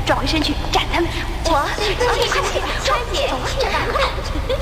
转回身去斩他们。 快点，抓紧！